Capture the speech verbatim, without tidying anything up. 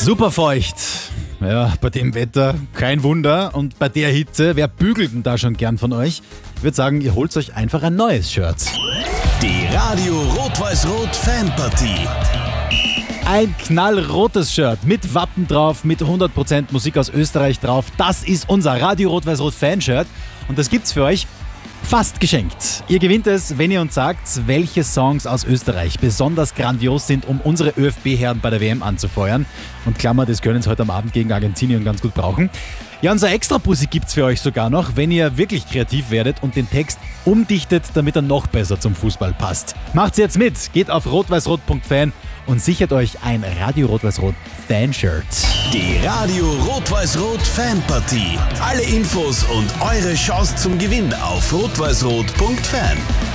Super feucht. Ja, bei dem Wetter kein Wunder. Und bei der Hitze, wer bügelt denn da schon gern von euch? Ich würde sagen, ihr holt euch einfach ein neues Shirt. Die Radio Rot-Weiß-Rot Fanpartie. Ein knallrotes Shirt mit Wappen drauf, mit hundert Prozent Musik aus Österreich drauf. Das ist unser Radio Rot-Weiß-Rot Fanshirt. Und das gibt's für euch fast geschenkt. Ihr gewinnt es, wenn ihr uns sagt, welche Songs aus Österreich besonders grandios sind, um unsere ÖFB-Herren bei der W M anzufeuern. Und Klammer, das können sie heute am Abend gegen Argentinien ganz gut brauchen. Ja, unser Extra-Pussy gibt's für euch sogar noch, wenn ihr wirklich kreativ werdet und den Text umdichtet, damit er noch besser zum Fußball passt. Macht's jetzt mit, geht auf rot-weiß-rot punkt fan und sichert euch ein Radio Rot-Weiß-Rot Fanshirt. Die Radio Rot-Weiß-Rot Fanpartie. Alle Infos und eure Chance zum Gewinn auf rot-weiß-rot punkt fan.